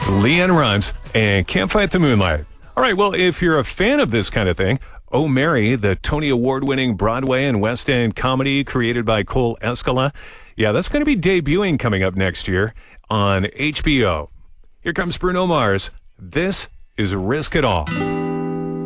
LeAnn Rimes and Can't Fight the Moonlight. All right, well, if you're a fan of this kind of thing, Oh Mary, the Tony Award-winning Broadway and West End comedy created by Cole Escala, yeah, that's going to be debuting coming up next year on HBO. Here comes Bruno Mars. This is Risk It All.